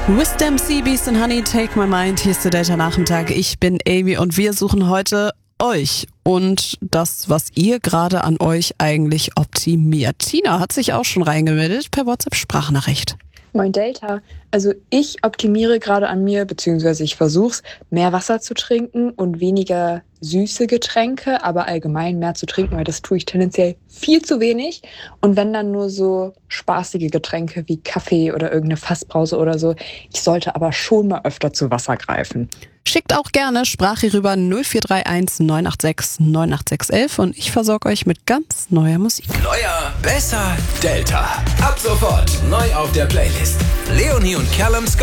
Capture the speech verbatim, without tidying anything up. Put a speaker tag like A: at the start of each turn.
A: Wisdom, Sea Beast and Honey, Take My Mind. Hier ist der Delta Nachmittag. Ich bin Amy und wir suchen heute euch und das, was ihr gerade an euch eigentlich optimiert. Tina hat sich auch schon reingemeldet per WhatsApp-Sprachnachricht.
B: Moin Delta. Also ich optimiere gerade an mir, beziehungsweise ich versuche es, mehr Wasser zu trinken und weniger süße Getränke, aber allgemein mehr zu trinken, weil das tue ich tendenziell viel zu wenig. Und wenn dann nur so spaßige Getränke wie Kaffee oder irgendeine Fassbrause oder so. Ich sollte aber schon mal öfter zu Wasser greifen.
A: Schickt auch gerne Sprache rüber null vier drei eins neun acht sechs neun acht sechs eins und ich versorge euch mit ganz neuer Musik.
C: Neuer, besser, Delta. Ab sofort neu auf der Playlist. Leonie und Callum Scott.